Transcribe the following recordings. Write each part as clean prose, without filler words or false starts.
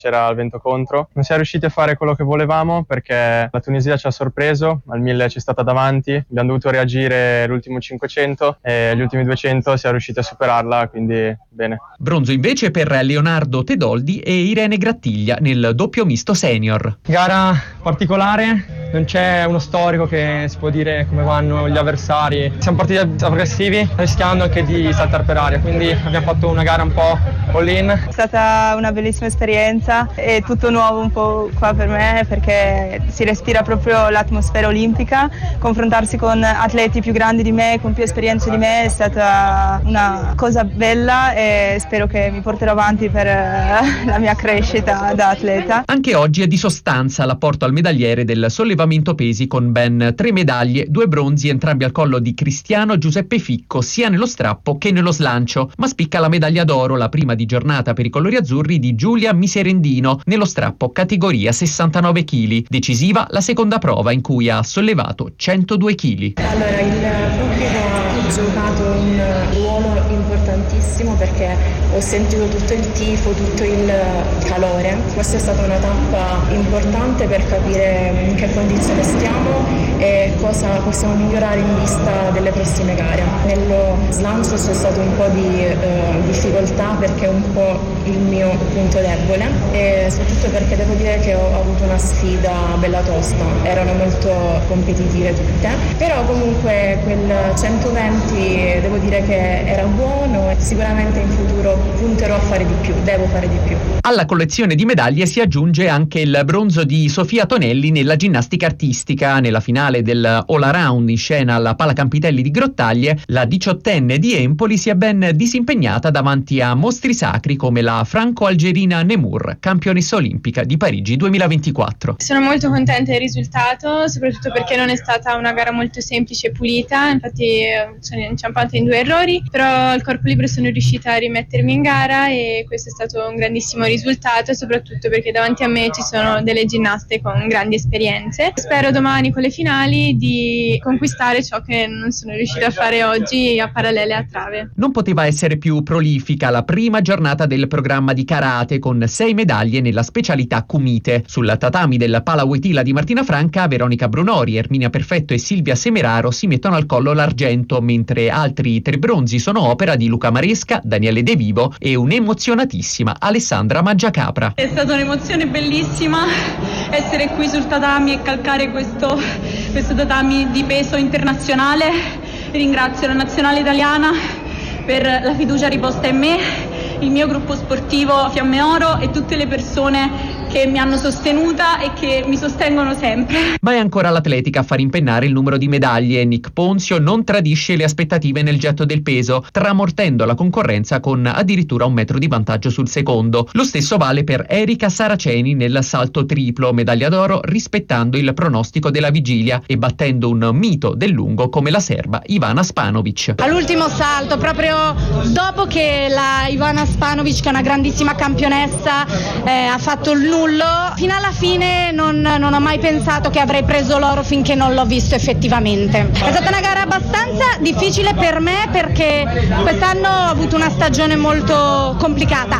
c'era il vento contro. Non siamo riusciti a fare quello che volevamo perché la Tunisia ci ha sorpreso, al 1000 ci è stata davanti, abbiamo dovuto reagire l'ultimo 500 e gli ultimi 200 siamo riusciti a superarla, quindi bene. Bronzo invece per Leonardo Tedoldi e Irene Grattiglia nel doppio misto senior. Gara particolare, non c'è uno storico che si può dire come vanno gli avversari. Siamo partiti aggressivi, rischiando anche di saltare per aria, quindi abbiamo fatto una gara un po' all-in. È stata una bellissima esperienza e tutto nuovo un po' qua per me perché si respira proprio l'atmosfera olimpica. Confrontarsi con atleti più grandi di me, con più esperienze di me è stata una cosa bella e spero che mi porterò avanti per la mia crescita da atleta. Anche oggi è di sostanza l'apporto al medagliere del sollevamento pesi con ben 3 medaglie, 2 bronzi entrambi al collo di Cristiano Giuseppe Ficco sia nello strappo che nello slancio, ma spicca la medaglia d'oro, la prima di giornata per i colori azzurri, di Giulia Miserendino nello strappo categoria 69 kg, decisiva la seconda prova in cui ha sollevato 102 kg. Allora, il pubblico ha giocato un ruolo importantissimo perché ho sentito tutto il tifo, tutto il calore. Questa è stata una tappa importante per capire in che condizione stiamo e cosa possiamo migliorare in vista delle prossime gare. Nello slancio c'è stato un po' di difficoltà perché è un po' il mio punto debole e soprattutto perché devo dire che ho avuto una sfida bella tosta, erano molto competitive tutte, però comunque quel 120 devo dire che era buono e sicuramente in futuro punterò a fare di più, devo fare di più. Alla collezione di medaglie si aggiunge anche il bronzo di Sofia Tonelli nella ginnastica artistica. Nella finale del All Around in scena alla Pala Campitelli di Grottaglie, la 18enne di Empoli si è ben disimpegnata davanti a mostri sacri come la franco-algerina Nemour, campionessa olimpica di Parigi 2024. Sono molto contenta del risultato, soprattutto perché non è stata una gara molto semplice e pulita, infatti sono inciampata in 2 errori, però al corpo libero sono riuscita a rimettermi in gara e questo è stato un grandissimo risultato, soprattutto perché davanti a me ci sono delle ginnaste con grandi esperienze. Spero domani con le finali di conquistare ciò che non sono riuscita a fare oggi a parallele a trave. Non poteva essere più prolifica la prima giornata del programma di karate con 6 medaglie nella specialità kumite. Sul tatami del Pala Wojtyla di Martina Franca, Veronica Brunori, Erminia Perfetto e Silvia Semeraro si mettono al collo l'argento, mentre altri 3 bronzi sono opera di Luca Maresca, Daniele De Vivo e un'emozionatissima Alessandra Mangiacapra. È stata un'emozione bellissima essere qui sul tatami e calcare questo tatami di peso internazionale. Ringrazio la nazionale italiana per la fiducia riposta in me, il mio gruppo sportivo Fiamme Oro e tutte le persone che mi hanno sostenuta e che mi sostengono sempre. Ma è ancora l'atletica a far impennare il numero di medaglie. Nick Ponzio non tradisce le aspettative nel getto del peso, tramortendo la concorrenza con addirittura 1 metro di vantaggio sul secondo. Lo stesso vale per Erika Saraceni nel salto triplo, medaglia d'oro rispettando il pronostico della vigilia e battendo un mito del lungo come la serba Ivana Spanovic. All'ultimo salto, proprio dopo che la Ivana Spanovic, che è una grandissima campionessa, ha fatto il fino alla fine non ho mai pensato che avrei preso l'oro finché non l'ho visto effettivamente. È stata una gara abbastanza difficile per me perché quest'anno ho avuto una stagione molto complicata,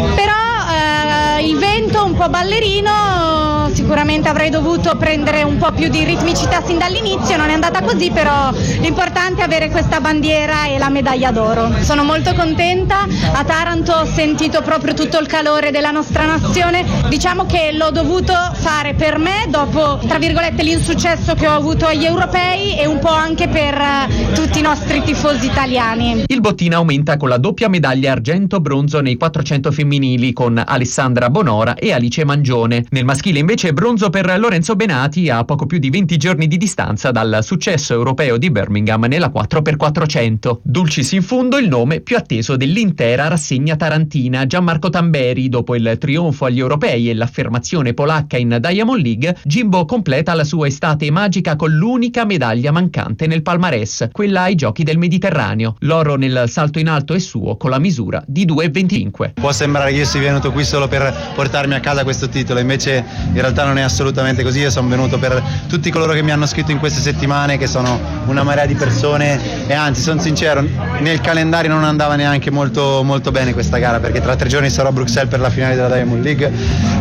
però il vento un po' ballerino, sicuramente avrei dovuto prendere un po' più di ritmicità sin dall'inizio, non è andata così, però l'importante è avere questa bandiera e la medaglia d'oro. Sono molto contenta, a Taranto ho sentito proprio tutto il calore della nostra nazione, diciamo che l'ho dovuto fare per me dopo, tra virgolette, l'insuccesso che ho avuto agli europei e un po' anche per tutti i nostri tifosi italiani. Il bottino aumenta con la doppia medaglia argento-bronzo nei 400 femminili con Alessandra Bonora e Alice Mangione. Nel maschile invece bronzo per Lorenzo Benati a poco più di 20 giorni di distanza dal successo europeo di Birmingham nella 4x400. Dulcis in fondo il nome più atteso dell'intera rassegna tarantina. Gianmarco Tamberi, dopo il trionfo agli europei e l'affermazione polacca in Diamond League, Jimbo completa la sua estate magica con l'unica medaglia mancante nel palmarès, quella ai Giochi del Mediterraneo. L'oro nel salto in alto è suo con la misura di 2,25. Può sembrare che io sia venuto qui solo per portarmi a casa questo titolo, invece in realtà non è assolutamente così. Io sono venuto per tutti coloro che mi hanno scritto in queste settimane, che sono una marea di persone, e anzi, sono sincero, nel calendario non andava neanche molto bene questa gara, perché tra 3 giorni sarò a Bruxelles per la finale della Diamond League